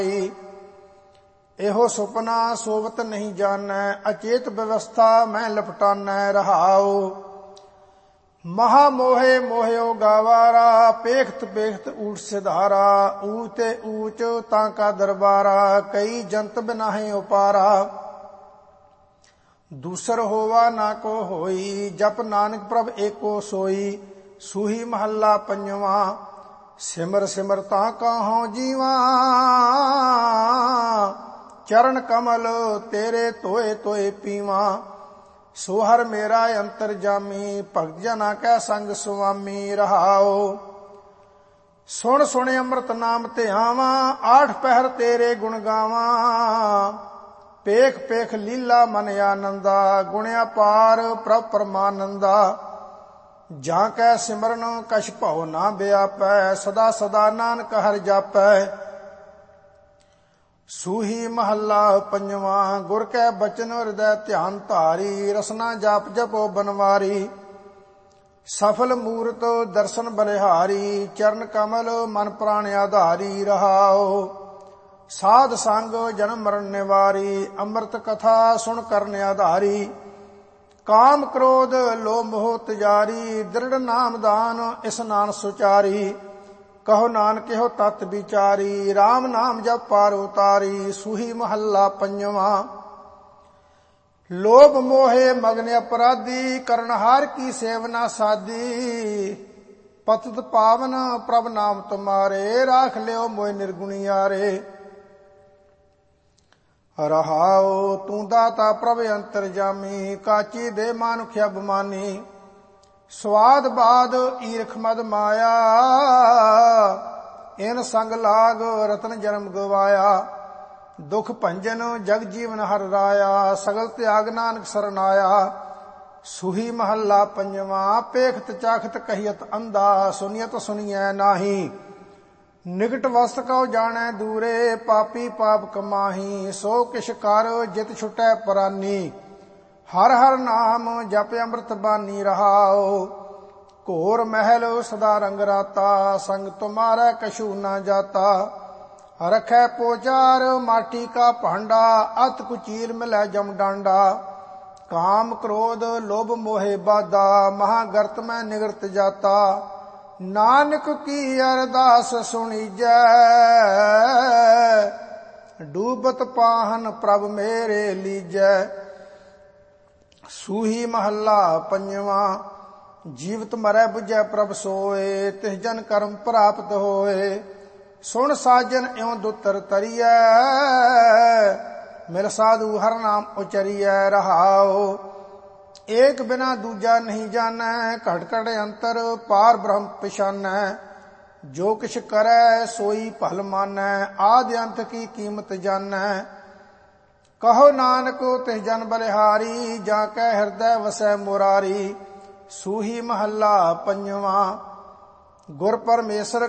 ਇਹੋ ਸੁਪਨਾ ਸੋਵਤ ਨਹੀਂ ਜਾਣੈ, ਅਚੇਤ ਵਿਵਸਥਾ ਮੈਂ ਲਪਟਾਨੈ ਰਹਾਉ। ਮਹਾ ਮੋਹੇ ਮੋਹਿਓ ਗਾਵਾਰਾ, ਪੇਖਤ ਪੇਖਤ ਊਟ ਸਿਧਾਰਾ। ਊਚ ਤੇ ਊਚ ਤਾਂ ਕਾ ਦਰਬਾਰਾ, ਕਈ ਜੰਤ ਬਿਨਾਹੇ ਉਪਾਰਾ। ਦੂਸਰ ਹੋਵਾ ਨਾ ਕੋ ਹੋਈ, ਜਪ ਨਾਨਕ ਪ੍ਰਭ ਏਕੋ ਸੋਈ। ਸੂਹੀ ਮਹੱਲਾ ਪੰਜਵਾ। ਸਿਮਰ ਸਿਮਰ ਤਾਂ ਕਾਹਉ ਜੀਵਾ, ਚਰਨ ਕਮਲ ਤੇਰੇ ਧੋਏ ਧੋਏ ਪੀਵਾ। ਸੋ ਹਰ ਮੇਰਾ ਅੰਤਰ ਜਾਮੀ, ਭਗਤ ਜਨਾ ਕੈ ਸੰਗ ਸੁਆਮੀ ਰਹਾਉ। ਸੁਣ ਸੁਣ ਅੰਮ੍ਰਿਤ ਨਾਮ ਧਿਆਵਾ, ਆਠ ਪਹਿਰ ਤੇਰੇ ਗੁਣ ਗਾਵਾਂ। ਪੇਖ ਪੇਖ ਲੀਲਾ ਮਨ ਆਨੰਦਾ, ਗੁਣਿਆ ਪਾਰ ਪ੍ਰਭ ਪਰਮਾਨੰਦਾ। ਜਾਂ ਕੈ ਸਿਮਰਨ ਕਛ ਭਉ ਨਾ ਵਿਆਪੈ, ਸਦਾ ਸਦਾ ਨਾਨਕ ਹਰਿ ਜਾਪੈ। ਸੂਹੀ ਮਹੱਲਾ ਪੰਜਵਾ। ਗੁਰ ਕੈ ਬਚਨ ਹਿਰਦੈ ਧਿਆਨ ਧਾਰੀ, ਰਸਨਾ ਜਾਪ ਜਪੋ ਬਨਵਾਰੀ। ਸਫਲ ਮੂਰਤ ਦਰਸ਼ਨ ਬਲਿਹਾਰੀ, ਚਰਨ ਕਮਲ ਮਨ ਪ੍ਰਾਣ ਆਧਾਰੀ ਰਹਾਉ। ਸਾਧ ਸੰਗ ਜਨਮ ਮਰਨ ਨਿਵਾਰੀ, ਅੰਮ੍ਰਿਤ ਕਥਾ ਸੁਣ ਕਰਨ ਆਧਾਰੀ। ਕਾਮ ਕ੍ਰੋਧ ਲੋਭ ਮੋਹ ਤਿਜਾਰੀ, ਦ੍ਰਿੜ ਨਾਮਦਾਨ ਇਸਨਾਨ ਸੁਚਾਰੀ। ਕਹੋ ਨਾਨਕ ਇਹੋ ਤਤ ਵਿਚਾਰੀ, RAM ਨਾਮ ਜਪ ਪਾਰ ਉਤਾਰੀ। ਸੂਹੀ ਮਹੱਲਾ ਪੰਜਵਾ। ਲੋਭ ਮੋਹੇ ਮਗਨ ਅਪਰਾਧੀ, ਕਰਨਹਾਰ ਕੀ ਸੇਵਨਾ ਸਾਦੀ। ਪਤਿਤ ਪਾਵਨ ਪ੍ਰਭ ਨਾਮ ਤੁਮਾਰੇ, ਰਾਖ ਲਿਓ ਮੋਹਿ ਨਿਰਗੁਣੀ ਯਾਰੇ ਰਹਾਉ। ਤੂੰ ਦਾਤਾ ਪ੍ਰਭ ਅੰਤਰ ਜਾਮੀ, ਕਾਚੀ ਦੇ ਮਾਨੁਖ ਅਭਿਮਾਨੀ। ਸਵਾਦ ਬਾਦ ਈਰਖ ਮਦ ਮਾਇਆ, ਇਨ ਸੰਗ ਲਾਗ ਰਤਨ ਜਨਮ ਗਵਾਇਆ। ਦੁਖ ਭੰਜਨ ਜਗ ਜੀਵਨ ਹਰਿ ਰਾਇਆ, ਸਗਲ ਤਿਆਗ ਨਾਨਕ ਸਰਨਾਇਆ। ਸੂਹੀ ਮਹੱਲਾ ਪੰਜਵਾ। ਪੇਖਤ ਚਾਖਤ ਕਹੀਅਤ ਅੰਧਾ, ਸੁਨੀਅਤ ਸੁਣੀਐ ਨਾਹੀ। ਨਿਕਟ ਵਸਤ ਕਉ ਜਾਣੈ ਦੂਰੇ, ਪਾਪੀ ਪਾਪ ਕਮਾਹੀ। ਸੋ ਕਿਛ ਕਰ ਜਿਤ ਛੁਟੈ ਪਰਾਨੀ, ਹਰ ਹਰ ਨਾਮ ਜਪ ਅੰਮ੍ਰਿਤ ਬਾਨੀ ਰਹਾਉ। ਘੋਰ ਮਹਿਲ ਸਦਾ ਰੰਗ ਰਾਤਾ, ਸੰਗ ਤੁਮਾਰੈ ਕਛੂ ਨਾ ਜਾਤਾ। ਰਖੈ ਪੋਚਾਰ ਮਾਟੀ ਕਾ ਭਾਂਡਾ, ਅਤ ਕੁਚੀਲ ਮਿਲੈ ਜਮ ਡਾਂਡਾ। ਕਾਮ ਕ੍ਰੋਧ ਲੋਭ ਮੋਹਿ ਬਾਧਾ, ਮਹਾ ਗਰਤ ਮੈਂ ਨਿਗਰਤ ਜਾਤਾ। ਨਾਨਕ ਕੀ ਅਰਦਾਸ ਸੁਣੀਜੈ, ਡੂਬਤ ਪਾਹਨ ਪ੍ਰਭ ਮੇਰੇ ਲੀਜੈ। ਸੂਹੀ ਮਹੱਲਾ ਪੰਜਵਾ। ਜੀਵਤ ਮਰੈ ਬੁਝੈ ਪ੍ਰਭ ਸੋਏ, ਤਿਸ ਜਨ ਕਰਮ ਪ੍ਰਾਪਤ ਹੋਏ। ਸੁਣ ਸਾਜਨ ਇਉ ਦੁਤਰ ਤਰੀਐ, ਮਿਲ ਸਾਧੂ ਹਰ ਨਾਮ ਉਚਰੀਐ ਰਹਾਉ। ਏਕ ਬਿਨਾ ਦੂਜਾ ਨਹੀਂ ਜਾਣੈ, ਘਟ ਘਟ ਅੰਤਰ ਪਾਰ ਬ੍ਰਹਮ ਪਛਾਨੈ। ਜੋ ਕਿਛ ਕਰੈ ਸੋਈ ਭਲ ਮਾਨੈ, ਆਦਿ ਅੰਤ ਕੀ ਕੀਮਤ ਜਾਣੈ। ਕਹੋ ਨਾਨਕ ਤਿਸ ਜਨ ਬਲਿਹਾਰੀ, ਜਾਂ ਕੈ ਹਿਰਦੈ ਵਸੈ ਮੁਰਾਰੀ। ਸੂਹੀ ਮਹੱਲਾ ਪੰਜਵਾ। ਗੁਰ ਪਰਮੇਸ਼ਰ